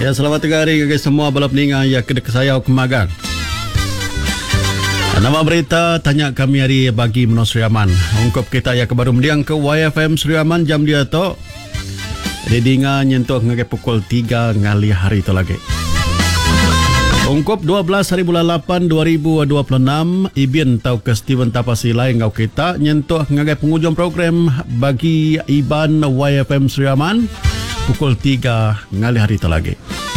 Ya, selamat hari ke semua balap ninga ya kedek saya kemagang. Nama berita tanya kami hari bagi Menua Sri Aman. Ungkap kita ya kebaru mendiang ke YFM Sri Aman jam dia to. Dedinga nyentuh ngake pukul 3 ngali hari itu lagi. Ungkap 12 hari bulan 8 2026 Ibin tau ke Steven Tapasilai ngau kita nyentuh ngake penghujung program bagi Iban YFM Sri Aman pukul 3 ngali hari itu lagi.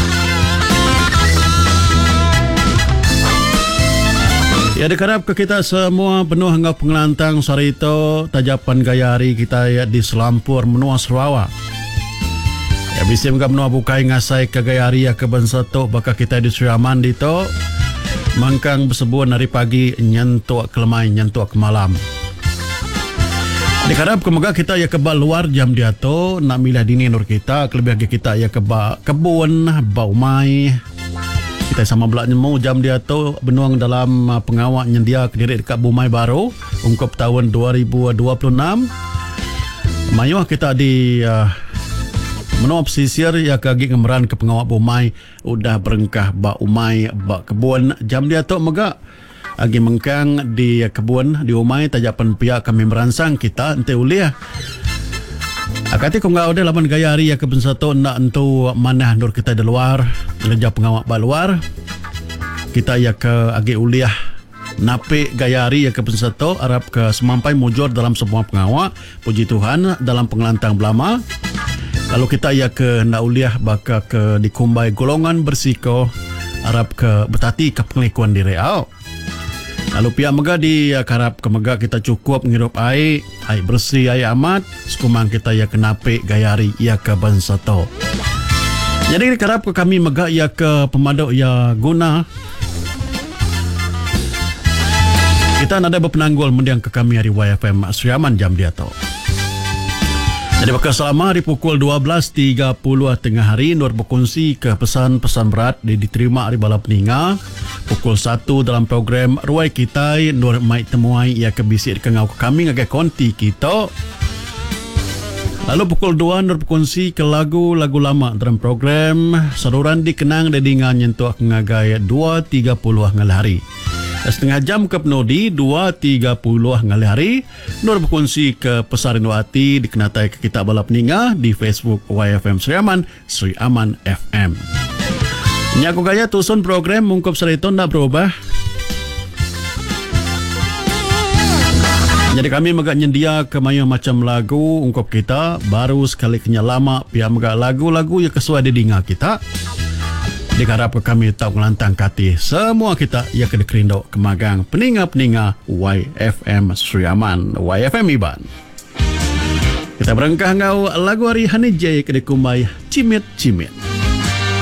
Ya, dikarap ke kita semua penuh hingga pengelantang sore itu tajapan gaya hari kita ya di Selampur Menua Sarawak. Ya, bisa juga menua bukai ngasai ke gaya hari ya ke Bensato baka kita di Sri Aman dito mangkang bersebuan dari pagi nyentuk ke lemai nyentuk ke malam. Dikarap kemoga kita ya kebal luar jam dia tu nak milah dini nur kita kelebih kita ya kebal kebun baumai. Kita sama belak nemu jam dia tu benuang dalam pengawak nyendia kediri dekat Bumai Baru ungkap tahun 2026. Mayuh kita di menua pesisir ya kagi ngemeran ke pengawak Bumai udah berengkah bak umai bak kebun jam dia tu mega agi mengkang di kebun di umai tajapan pihak kami meransang kita ente uliah. Akati ko nga ode laman gaya hari ya ke Bensato na entu manah nur kita di luar leja pengawak ba luar kita ya ke agi uliah napi gaya hari ya ke Bensato Arab ke semampai mujur dalam semua pengawak puji Tuhan dalam pengelantang belama lalu kita ya ke na uliah baka ke dikumbai golongan bersiko Arab ke betati ke penglikuan di Real. Lalu pihak mega di karap ke mega kita cukup ngirup air bersih air amat sekumang kita ya kenape gayari ya ke Bensato. Jadi karap ke kami mega ya ke pemadok ya guna kita ada berpenanggul mendiang ke kami hari YFM Sri Aman jam dia tu. Jadi bakal selama hari pukul 12.30 tengah hari Nur berkongsi ke pesan-pesan berat diterima hari balap ninga pukul 1 dalam program Ruai Kita Nur mai temuai ia kebisik ke ngau kami ngagai konti kita. Lalu pukul 2 Nur berkongsi ke lagu-lagu lama dalam program saluran dikenang dedingan nyentuh ngagai 2.30 ngal hari. Setengah jam ke penodi 2.30 ngali hari Nur berkongsi ke Pesarin Wati dikenatai ke kita balap ninga di Facebook YFM Sri Aman FM. Nyaku gaya tusun program mungkap serito ndak berubah. Jadi kami megak nyendia ke mayu macam lagu ungkap kita baru sekali kenya lama pihak megak lagu-lagu yang kesuai didinga kita. Dikarap ke kami tahu ngelantang kati semua kita ya ke dekerindo kemagang peninga-peninga YFM Sri Aman YFM Iban. Kita berengkah ngau lagu hari Hani J ke dekumai cimit-cimit.